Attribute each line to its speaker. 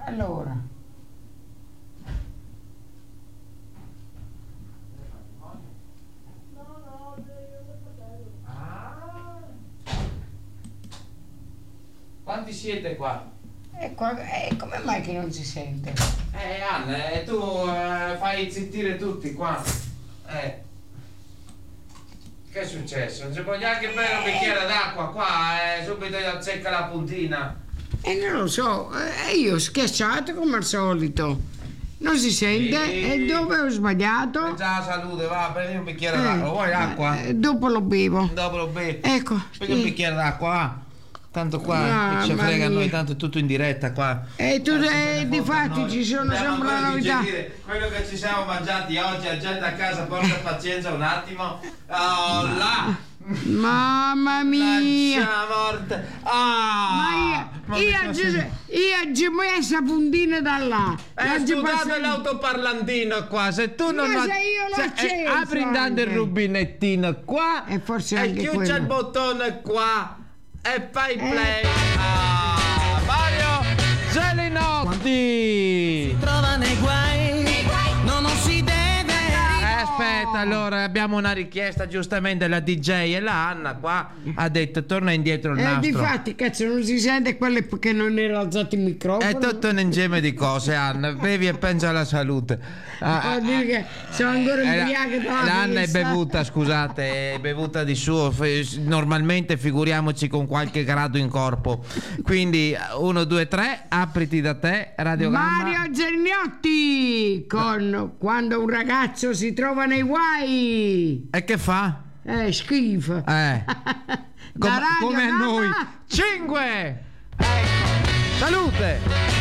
Speaker 1: Allora.
Speaker 2: Quanti siete qua?
Speaker 1: Come mai che non si sente?
Speaker 2: Anna, tu fai zittire tutti qua. Che è successo? Non si può neanche bere un bicchiere d'acqua qua, subito azzecca la puntina.
Speaker 1: Non lo so, io schiacciato come al solito. Non si sente?
Speaker 2: Sì.
Speaker 1: E dove ho sbagliato?
Speaker 2: Già, salute, va, prendi un bicchiere d'acqua. Vuoi acqua?
Speaker 1: Dopo lo bevo.
Speaker 2: Dopo lo bevi.
Speaker 1: Ecco.
Speaker 2: Prendi un bicchiere d'acqua, va. Tanto qua ci frega a noi, tanto è tutto in diretta qua.
Speaker 1: E tu difatti ci sono sempre la novità.
Speaker 2: Quello che ci siamo mangiati oggi, a gente a casa, porta pazienza un attimo. Oh là!
Speaker 1: Mamma mia!
Speaker 2: Morte!
Speaker 1: Ma io ci ho messo puntina da là.
Speaker 2: Hai studiato l'autoparlantino qua, se tu non
Speaker 1: se io l'ho acceso
Speaker 2: apri intanto il
Speaker 1: anche.
Speaker 2: rubinettino qua
Speaker 1: E forse anche
Speaker 2: chiude
Speaker 1: quello.
Speaker 2: il bottone qua e fai play. Mario Gelinotti!
Speaker 3: Si trova nei guai, non si deve.
Speaker 2: Aspetta, allora abbiamo una richiesta, giustamente la DJ e la Anna qua ha detto torna indietro il nastro.
Speaker 1: Difatti, cazzo, non si sente quello perché non era alzato il microfono.
Speaker 2: È tutto un insieme di cose, Anna. Bevi e pensa alla salute.
Speaker 1: Vuol dire che sono ancora ubriaca.
Speaker 2: L'Anna è bevuta, scusate, è bevuta di suo. Normalmente figuriamoci con qualche grado in corpo. Quindi 1, 2, 3, apriti da te, radiogramma.
Speaker 1: Mario Gelinotti con Quando un ragazzo si trova nei guai.
Speaker 2: E che fa?
Speaker 1: Schifo.
Speaker 2: Come a noi. 5. Salute.